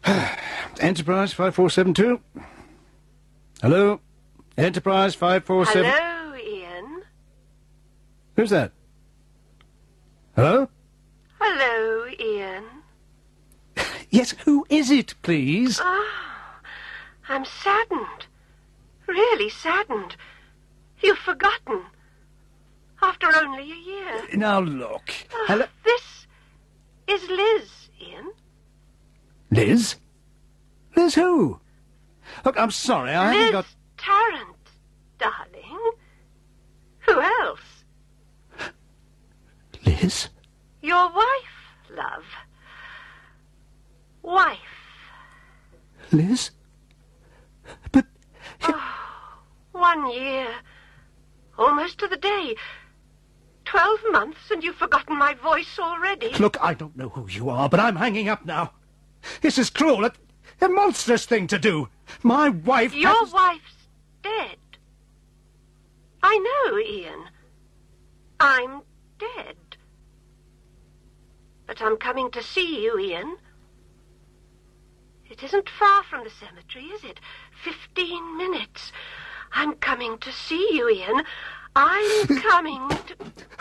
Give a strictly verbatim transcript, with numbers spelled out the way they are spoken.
Enterprise five four seven two. Hello? Enterprise five four seven... Hello, Ian. Who's that? Hello? Hello, Ian. Yes, who is it, please? Oh, I'm saddened. Really saddened. You've forgotten. After only a year. Now, look. Oh, Hello? this is Liz, Ian. Liz? Liz who? Look, I'm sorry, I Liz haven't got... Tarrant, darling. Who else? Liz? Your wife, love. Wife. Liz? But... Oh, one year. Almost to the day. Twelve months and you've forgotten my voice already. Look, I don't know who you are, but I'm hanging up now. This is cruel. A, a monstrous thing to do. My wife... Your has... wife's dead. I know, Ian. I'm dead. But I'm coming to see you, Ian. It isn't far from the cemetery, is it? Fifteen minutes. I'm coming to see you, Ian. I'm coming to...